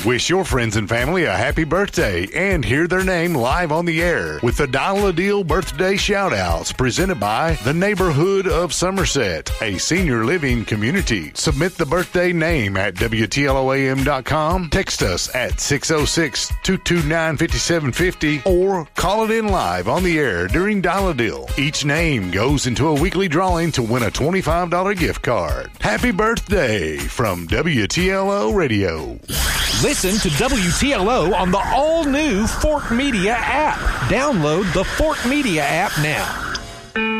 Wish your friends and family a happy birthday and hear their name live on the air with the Dial a Deal birthday shout-outs presented by the Neighborhood of Somerset, a senior living community. Submit the birthday name at WTLOAM.com. Text us at 606-229-5750 or call it in live on the air during Dial a Deal. Each name goes into a weekly drawing to win a $25 gift card. Happy birthday from WTLO Radio. Listen to WTLO on the all-new Fort Media app. Download the Fort Media app now.